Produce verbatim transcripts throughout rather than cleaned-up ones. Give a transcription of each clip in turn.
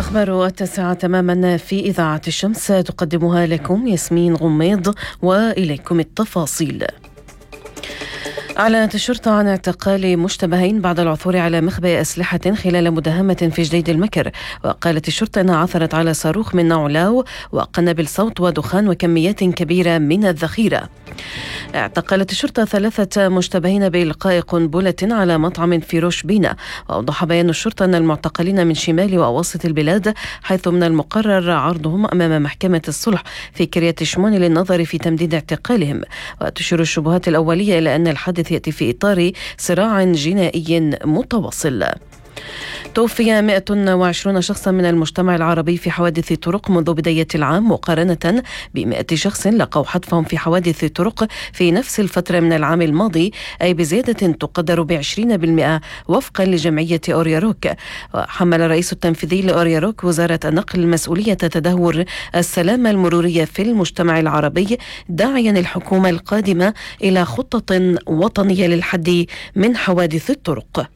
أخبار التاسعة تماما في إذاعة الشمس تقدمها لكم ياسمين غميض، وإليكم التفاصيل. أعلنت الشرطة عن اعتقال مشتبهين بعد العثور على مخبأ أسلحة خلال مداهمة في جديد المكر. وقالت الشرطة أنها عثرت على صاروخ من نوع لاو وقنابل صوت ودخان وكميات كبيرة من الذخيرة. اعتقلت الشرطة ثلاثة مشتبهين بإلقاء قنبلة على مطعم في روش بينا. وأوضح بيان الشرطة أن المعتقلين من شمال وأواسط البلاد، حيث من المقرر عرضهم أمام محكمة الصلح في كرية شمون للنظر في تمديد اعتقالهم. وتشير الشبهات الأولية إلى أن الحادث يأتي في إطار صراع جنائي متواصل. توفي مئة وعشرون شخصا من المجتمع العربي في حوادث طرق منذ بداية العام، مقارنة بمئة شخص لقوا حتفهم في حوادث طرق في نفس الفترة من العام الماضي، أي بزيادة تقدر بعشرين بالمئة وفقا لجمعية أورياروك. حمل الرئيس التنفيذي لأورياروك وزارة النقل مسؤولية تدهور السلامة المرورية في المجتمع العربي، داعيا الحكومة القادمة إلى خطة وطنية للحد من حوادث الطرق.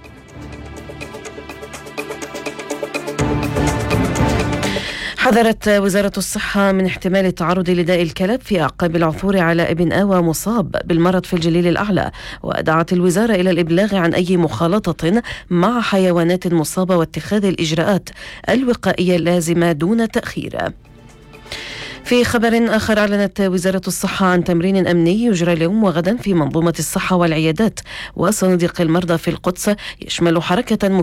حذرت وزارة الصحة من احتمال التعرض لداء الكلب في أعقاب العثور على ابن آوى مصاب بالمرض في الجليل الأعلى. ودعت الوزارة إلى الإبلاغ عن أي مخالطة مع حيوانات مصابة واتخاذ الإجراءات الوقائية اللازمة دون تأخير. في خبر آخر، أعلنت وزارة الصحة عن تمرين أمني يجرى اليوم وغدا في منظومة الصحة والعيادات وصناديق المرضى في القدس، يشمل حركة